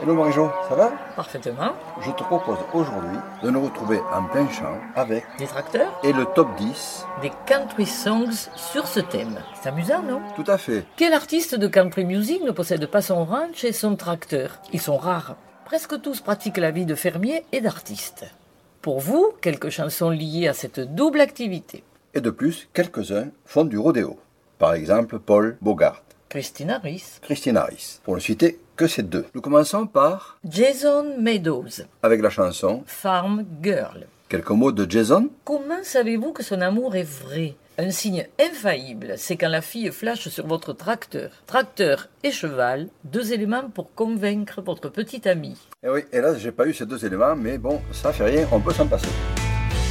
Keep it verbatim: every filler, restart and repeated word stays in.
Hello Marie-Jo, ça va? Parfaitement. Je te propose aujourd'hui de nous retrouver en plein champ avec Des tracteurs et le top dix. Des country songs sur ce thème. C'est amusant, non? Tout à fait. Quel artiste de country music ne possède pas son ranch et son tracteur? Ils sont rares. Presque tous pratiquent la vie de fermier et d'artiste. Pour vous, quelques chansons liées à cette double activité. Et de plus, quelques-uns font du rodéo. Par exemple, Paul Bogart, Christina Ricci, Christine Harris, pour ne citer que ces deux. Nous commençons par Jason Meadows, avec la chanson Farm Girl. Quelques mots de Jason. Comment savez-vous que son amour est vrai? Un signe infaillible, c'est quand la fille flash sur votre tracteur. Tracteur et cheval, deux éléments pour convaincre votre petite amie. Et oui, hélas, j'ai pas eu ces deux éléments, mais bon, ça fait rien, on peut s'en passer.